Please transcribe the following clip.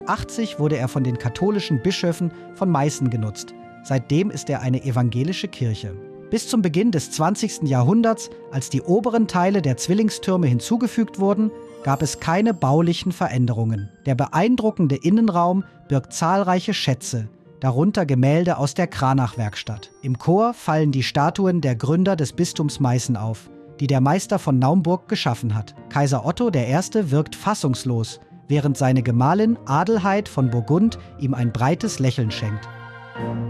80 wurde er von den katholischen Bischöfen von Meißen genutzt. Seitdem ist er eine evangelische Kirche. Bis zum Beginn des 20. Jahrhunderts, als die oberen Teile der Zwillingstürme hinzugefügt wurden, gab es keine baulichen Veränderungen. Der beeindruckende Innenraum birgt zahlreiche Schätze, darunter Gemälde aus der Cranach-Werkstatt. Im Chor fallen die Statuen der Gründer des Bistums Meißen auf, die der Meister von Naumburg geschaffen hat. Kaiser Otto I. wirkt fassungslos, während seine Gemahlin Adelheid von Burgund ihm ein breites Lächeln schenkt.